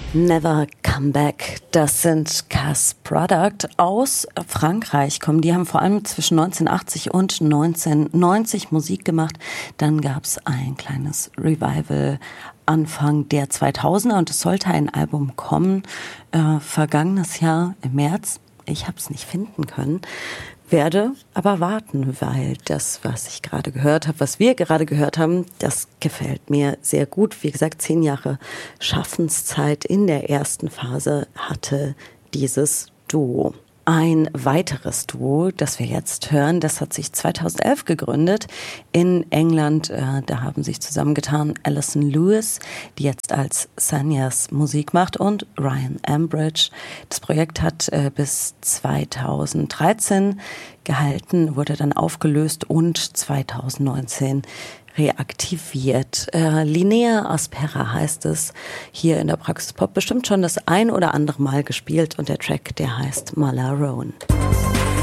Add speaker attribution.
Speaker 1: Never Come Back, das sind Cass Product aus Frankreich kommen. Die haben vor allem zwischen 1980 und 1990 Musik gemacht. Dann gab es ein kleines Revival Anfang der 2000er und es sollte ein Album kommen, vergangenes Jahr im März. Ich habe es nicht finden können. Werde aber warten, weil das, was ich gerade gehört habe, was wir gerade gehört haben, das gefällt mir sehr gut. Wie gesagt, 10 Jahre Schaffenszeit in der ersten Phase hatte dieses Duo. Ein weiteres Duo, das wir jetzt hören, das hat sich 2011 gegründet in England. Da haben sich zusammengetan Alison Lewis, die jetzt als Sanyas Musik macht, und Ryan Ambridge. Das Projekt hat bis 2013 gehalten, wurde dann aufgelöst und 2019 reaktiviert. Linnea Aspera heißt es, hier in der Praxis Pop bestimmt schon das ein oder andere Mal gespielt und der Track, der heißt Malarone.